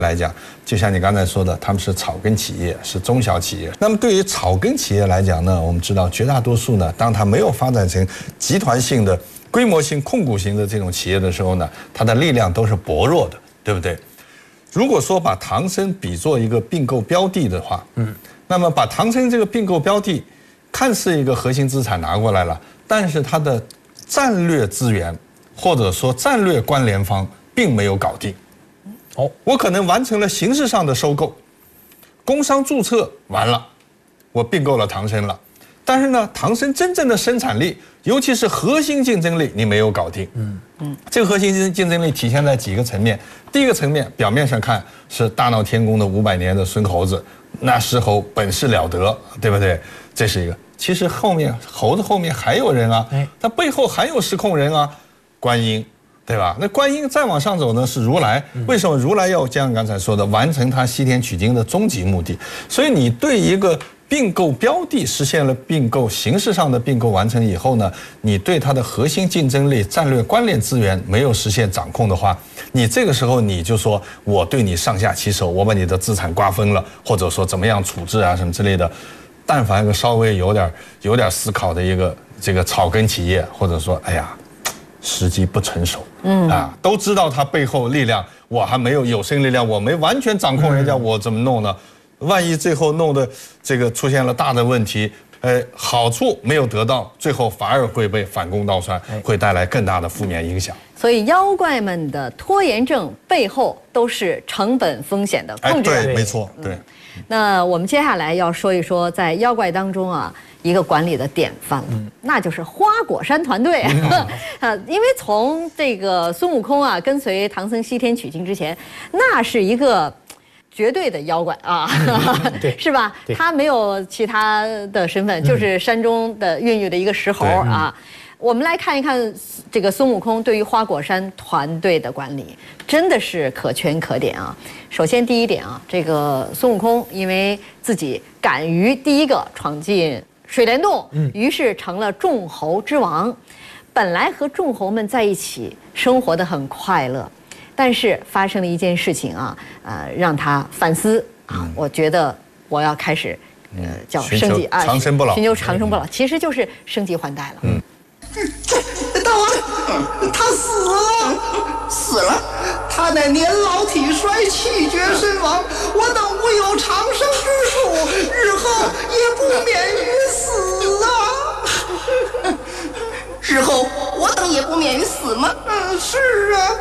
来讲，就像你刚才说的，他们是草根企业，是中小企业。那么对于草根企业来讲呢，我们知道绝大多数呢，当它没有发展成集团性的、规模性、控股型的这种企业的时候呢，它的力量都是薄弱的，对不对？如果说把唐参比作一个并购标的的话，那么把唐参这个并购标的看似一个核心资产拿过来了，但是它的战略资源或者说战略关联方并没有搞定。我可能完成了形式上的收购，工商注册完了，我并购了唐参了，但是呢，唐参真正的生产力，尤其是核心竞争力，你没有搞定。这个核心竞争力体现在几个层面。第一个层面，表面上看是大闹天宫的500年的孙猴子，那石猴本事了得，对不对？这是一个。其实后面猴子后面还有人啊，他背后还有实控人啊，观音。对吧？那观音再往上走呢是如来，为什么如来要像刚才说的完成他西天取经的终极目的？所以你对一个并购标的实现了并购形式上的并购完成以后呢，你对它的核心竞争力、战略关联资源没有实现掌控的话，你这个时候你就说我对你上下其手，我把你的资产瓜分了，或者说怎么样处置啊什么之类的。但凡一个稍微有点思考的一个这个草根企业，或者说哎呀。时机不成熟，都知道他背后力量，我还没有有生力量，我没完全掌控人家，我怎么弄呢？万一最后弄的这个出现了大的问题，好处没有得到，最后反而会被反攻倒算，会带来更大的负面影响。 所以妖怪们的拖延症背后都是成本风险的控制。 对，没错，对。 那我们接下来要说一说，在妖怪当中啊，一个管理的典范了，那就是花果山团队。因为从这个孙悟空啊跟随唐僧西天取经之前，那是一个绝对的妖怪啊，是吧？他没有其他的身份，就是山中的孕育的一个石猴啊。我们来看一看这个孙悟空对于花果山团队的管理，真的是可圈可点啊。首先第一点啊，这个孙悟空因为自己敢于第一个闯进水帘洞，于是成了众猴之王。本来和众猴们在一起生活得很快乐，但是发生了一件事情啊，让他反思啊。我觉得我要开始叫升级啊， 长生不老， 寻求长生不老，其实就是升级换代了。 大王，他死了，死了。他乃年老体衰，气绝身亡。我等无有长生之术，日后也不免于死啊。日后我等也不免于死吗？是啊。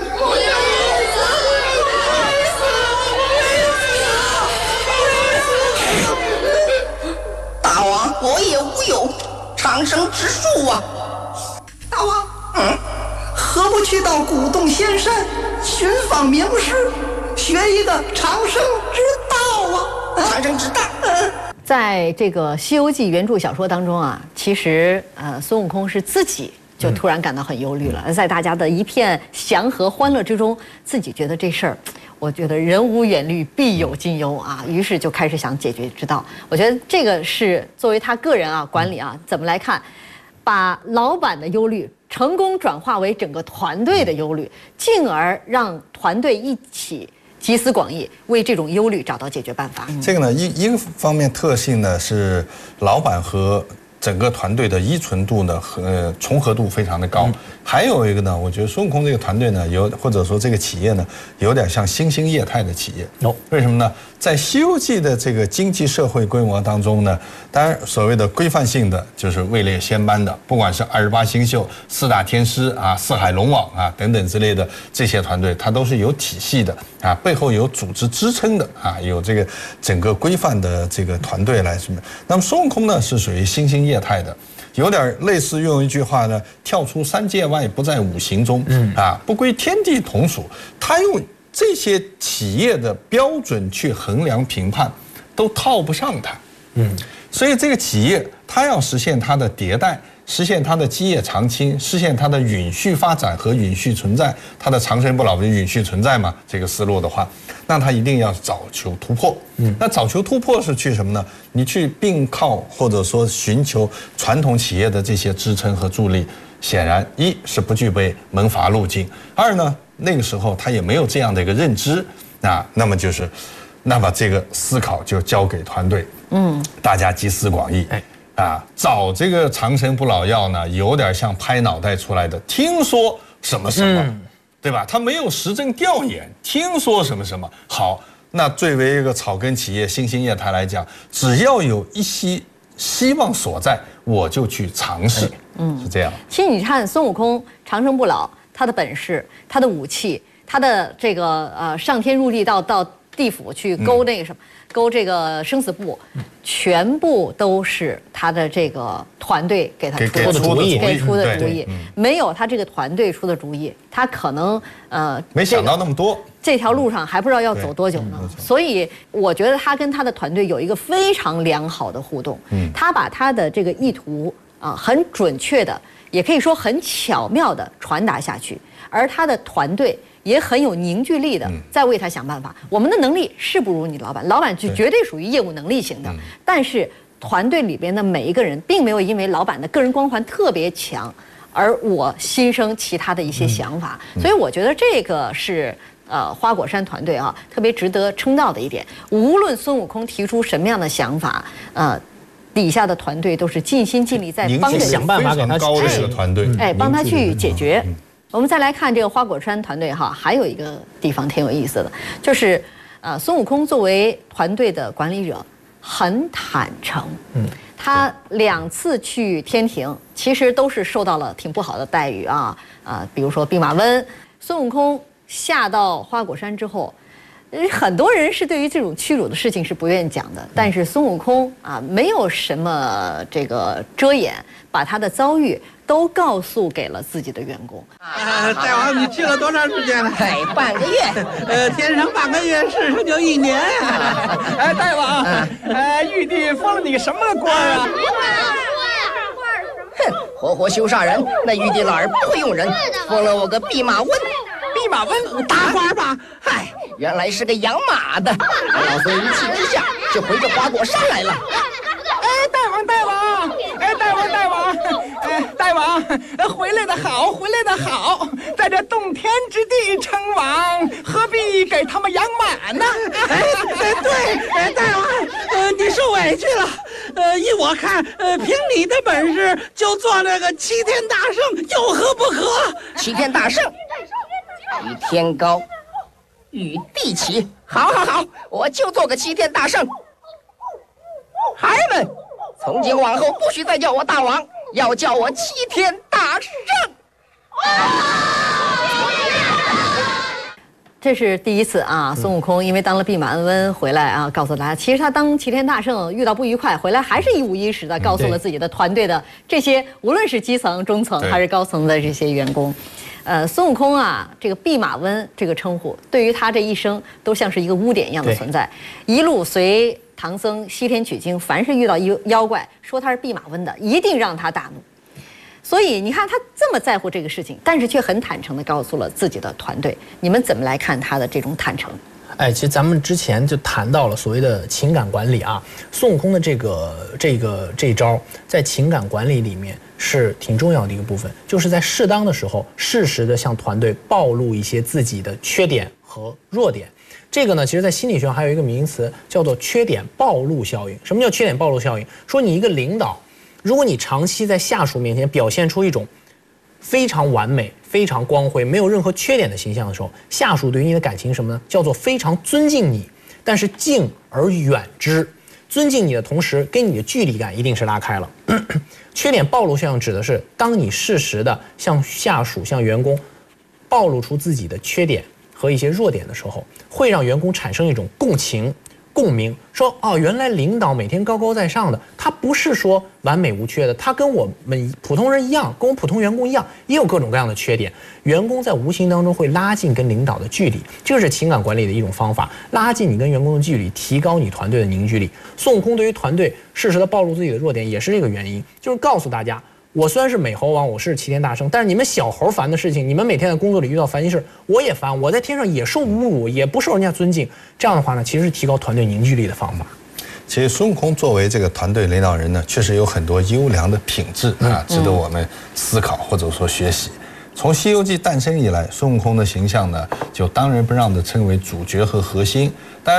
大王，我也无有长生之术啊。大王，何不去到古洞仙山寻访名师，学一个长生之道啊？长生之道。 在这个《西游记》原著小说当中啊，其实孙悟空是自己就突然感到很忧虑了，在大家的一片祥和欢乐之中，自己觉得这事儿，我觉得人无远虑，必有近忧啊，于是就开始想解决之道。我觉得这个是作为他个人啊管理啊怎么来看。把老板的忧虑成功转化为整个团队的忧虑，进而让团队一起集思广益，为这种忧虑找到解决办法。 这个呢，一个方面特性呢是老板和整个团队的依存度呢和重合度非常的高。还有一个呢，我觉得孙悟空这个团队呢或者说这个企业呢，有点像新兴业态的企业。为什么呢？在《西游记》的这个经济社会规模当中呢，当然所谓的规范性的就是位列仙班的，不管是28星宿、4大天师啊、4海龙王啊等等之类的这些团队，它都是有体系的啊，背后有组织支撑的啊，有这个整个规范的这个团队来什么。那么孙悟空呢是属于新兴业态的。有点类似用一句话呢，跳出3界外，不在5行中，不归天地同属。他用这些企业的标准去衡量评判，都套不上它。所以这个企业它要实现它的迭代，实现它的基业长青，实现它的允续发展和允续存在，它的长生不老的允续存在嘛，这个思路的话，那它一定要找求突破。那找求突破是去什么呢？你去并靠或者说寻求传统企业的这些支撑和助力，显然一是不具备门阀路径，二呢那个时候他也没有这样的一个认知。 那么就是，那么这个思考就交给团队，大家集思广益，找这个长生不老药呢，有点像拍脑袋出来的，听说什么什么，对吧？他没有实证调研，听说什么什么好。那作为一个草根企业、新兴业态来讲，只要有一些希望所在，我就去尝试，是这样。 其实你看孙悟空长生不老，他的本事、他的武器、他的这个上天入地到地府去勾那个什么。勾这个生死簿，全部都是他的这个团队给他出的主意，没有他这个团队出的主意，他可能没想到那么多， 这条路上还不知道要走多久呢。所以我觉得他跟他的团队有一个非常良好的互动，他把他的这个意图很准确的，也可以说很巧妙的传达下去，而他的团队也很有凝聚力的在为他想办法。我们的能力是不如你老板，老板就绝对属于业务能力型的，但是团队里边的每一个人并没有因为老板的个人光环特别强，而我心生其他的一些想法。所以我觉得这个是花果山团队特别值得称道的一点。无论孙悟空提出什么样的想法，底下的团队都是尽心尽力在帮着想办法给他高的一个团队， 帮他去解决。我们再来看这个花果山团队还有一个地方挺有意思的，就是孙悟空作为团队的管理者很坦诚，他2次去天庭，其实都是受到了挺不好的待遇比如说弼马温，孙悟空下到花果山之后，很多人是对于这种屈辱的事情是不愿意讲的，但是孙悟空没有什么这个遮掩，把他的遭遇都告诉给了自己的员工。 大王，你去了多长时间了？ 半个月。 天上半个月，世上就1年呀。大王，玉帝封了你什么官啊？ 哼，活活羞煞人！那玉帝老儿不会用人，封了我个弼马温。 弼马温大官吧？ 嗨，原来是个养马的。老孙一气之下就回这花果山来了。 大王，回来的好，回来的好，在这洞天之地称王，何必给他们养马呢？对，大王，你受委屈了。依我看，凭你的本事，就做那个齐天大圣，有何不可？ 齐天大圣，与天高，与地齐。好，我就做个齐天大圣。孩儿们，从今往后不许再叫我大王，要叫我齐天大圣。 这是第一次孙悟空因为当了弼马温回来告诉大家，其实他当齐天大圣遇到不愉快，回来还是一五一十的告诉了自己的团队的这些，无论是基层、中层还是高层的这些员工。孙悟空这个弼马温这个称呼，对于他这一生都像是一个污点一样的存在，一路随唐僧西天取经，凡是遇到妖怪说他是弼马温的，一定让他大怒。所以你看他这么在乎这个事情，但是却很坦诚地告诉了自己的团队。你们怎么来看他的这种坦诚？ 其实咱们之前就谈到了所谓的情感管理孙悟空的这一招在情感管理里面是挺重要的一个部分，就是在适当的时候适时的向团队暴露一些自己的缺点和弱点。这个呢，其实在心理学上还有一个名词叫做缺点暴露效应。什么叫缺点暴露效应？说你一个领导，如果你长期在下属面前表现出一种非常完美、非常光辉、没有任何缺点的形象的时候，下属对于你的感情什么呢？叫做非常尊敬你，但是敬而远之。尊敬你的同时，跟你的距离感一定是拉开了。缺点暴露效应指的是，当你适时的向下属、向员工暴露出自己的缺点和一些弱点的时候，会让员工产生一种共情、共鸣，说原来领导每天高高在上的，他不是说完美无缺的，他跟我们普通人一样，跟我普通员工一样，也有各种各样的缺点。员工在无形当中会拉近跟领导的距离，这是情感管理的一种方法，拉近你跟员工的距离，提高你团队的凝聚力。孙悟空对于团队适时的暴露自己的弱点，也是这个原因，就是告诉大家，我虽然是美猴王，我是齐天大圣，但是你们小猴烦的事情，你们每天在工作里遇到烦心事，我也烦，我在天上也受侮辱，也不受人家尊敬。这样的话呢，其实是提高团队凝聚力的方法。 其实孙悟空作为这个团队领导人呢，确实有很多优良的品质值得我们思考或者说学习。 从《西游记》诞生以来，孙悟空的形象呢，就当仁不让地称为主角和核心。